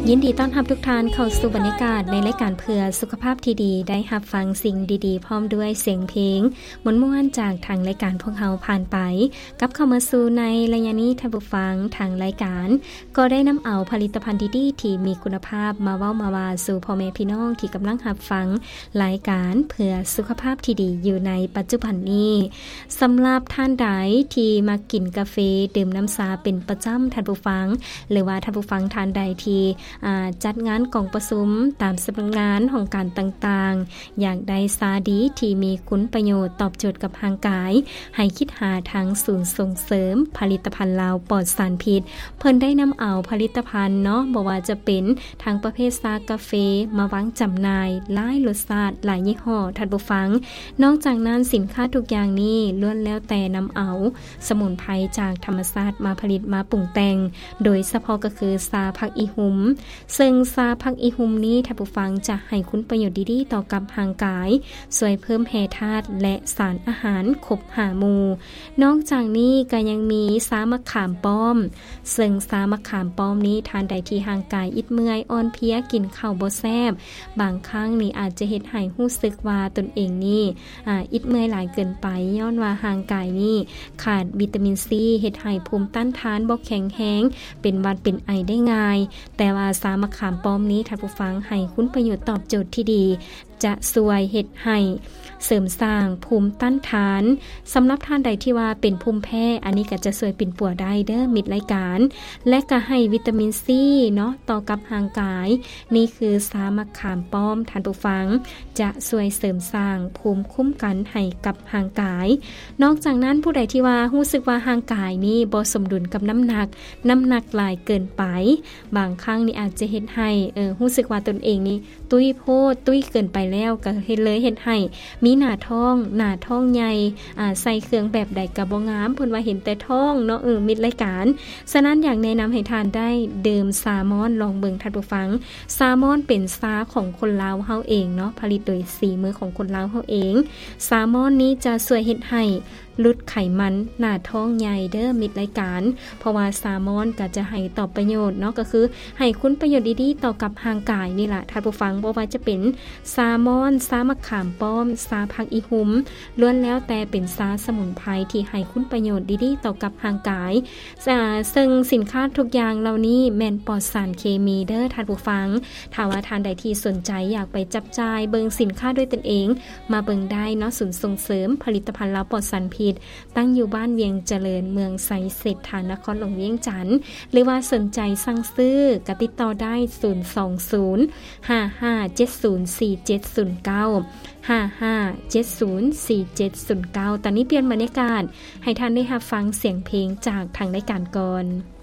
ยินดีต้อนรับทุกท่านเข้าสู่บรรยากาศในรายการเพื่อสุขภาพที่ดีได้รับฟังสิ่งดีๆพร้อมด้วยเสียงเพลงม่วนๆจากทางรายการพวกเราผ่านไปกับเข้ามาสู่ในระยะนี้ท่านผู้ฟังทางรายการก็ได้นำเอาผลิตภัณฑ์ดีๆที่มีคุณภาพมาเว้ามาว่าสู่พ่อแม่พี่น้องที่กำลังรับฟังรายการเพื่อสุขภาพที่ดีอยู่ในปัจจุบันนี้สำหรับท่านใดที่มากินกาแฟดื่มน้ำชาเป็นประจำท่านผู้ฟังหรือว่าท่านผู้ฟังท่านใดที่จัดงานกองประชุมตามสำนักงานของการต่างๆอยากได้ซาดีที่มีคุณประโยชน์ตอบโจทย์กับร่างกายให้คิดหาทางศูนย์ส่งเสริมผลิตภัณฑ์ลาวปลอดสารพิษเพิ่นได้นำเอาผลิตภัณฑ์เนาะบ่ว่าจะเป็นทางประเภทซากาแฟมาวางจำหน่ายหลายรสชาติหลายยี่ห้อท่านผู้ฟังนอกจากนั้นสินค้าทุกอย่างนี้ล้วนแล้วแต่นำเอาสมุนไพรจากธรรมชาติมาผลิตมาปรุงแต่งโดยเฉพาะก็คือซาผักอีหุ่มซึ่งซาผักอีหุ่มนี้ท่านผู้ฟังจะให้คุณประโยชน์ดีๆต่อกับร่างกายช่วยเพิ่มแร่ธาตุและสารอาหารครบ5หมู่นอกจากนี้ก็ยังมีซามะขามป้อมซึ่งซามะขามป้อมนี้ทานได้ที่ร่างกายอิดเมื่อยอ่อนเพลียกินข้าวบ่แซ่บบางครั้งนี่อาจจะเฮ็ดให้รู้สึกว่าตนเองนี่อิดเมื่อยหลายเกินไปย้อนว่าร่างกายนี่ขาดวิตามินซีเฮ็ดให้ภูมิต้านทานบ่แข็งแรงเป็นหวัดเป็นไอได้ง่ายแต่ว่าซามะขามป้อมนี้ท่านผู้ฟังให้คุณประโยชน์ตอบโจทย์ที่ดีจะช่วยเฮ็ดให้เสริมสร้างภูมิต้านทานสำหรับท่านใดที่ว่าเป็นภูมิแพ้อันนี้ก็จะช่วยปิ่นปัวได้เด้อมิตรรายการและก็ให้วิตามินซีเนาะต่อกับร่างกายนี่คือซามะขามป้อมท่านผู้ฟังจะช่วยเสริมสร้างภูมิคุ้มกันให้กับร่างกายนอกจากนั้นผู้ใดที่ว่ารู้สึกว่าร่างกายนี่บ่สมดุลกับน้ำหนักหลายเกินไปบางครั้งนี่อาจจะเฮ็ดให้รู้สึกว่าตนเองนี่ตุ้ยโพดตุ้ยเกินไปแล้วก็เฮ็ดให้มีหน้าท้องใหญ่ใส่เครื่องแบบใดก็บ่งามเพิ่นว่าเห็นแต่ท้องเนาะมิตรรายการฉะนั้นอยากแนะนำให้ทานได้ดื่มซามอนลองเบิ่งท่านผู้ฟังซามอนเป็นซาของคนลาวเฮาเองเนาะผลิตโดยสีมือของคนลาวเฮาเองซามอนนี้จะช่วยเฮ็ดให้ลดไขมันหน้าท้องใหญ่เด้อมิตรรายการเพราะว่าซามอนก็จะให้ตอบประโยชน์เนาะก็คือให้คุณประโยชน์ดีๆต่อกับร่างกายนี่ล่ะท่านผู้ฟังบ่ว่าจะเป็นซามอนซามะขามป้อมซาผักอีหุ่มล้วนแล้วแต่เป็นซาสมุนไพรที่ให้คุณประโยชน์ดีๆต่อกับร่างกายซึ่งสินค้าทุกอย่างเหล่านี้แม่นปลอดสารเคมีเด้อท่านผู้ฟังถ้าว่าท่านใดที่สนใจอยากไปจับจ่ายเบิ่งสินค้าด้วยตนเองมาเบิ่งได้เนาะศูนย์ส่งเสริมผลิตภัณฑ์ลาวปลอดสารพิษตั้งอยู่บ้านเวียงเจริญเมืองไสเศรษฐานครหลวงเวียงจันทน์หรือว่าสนใจสั่งซื้อก็ติดต่อได้02055704709 55704709ตอนนี้เปลี่ยนบรรยากาศให้ท่านได้รับฟังเสียงเพลงจากทางรายการก่อน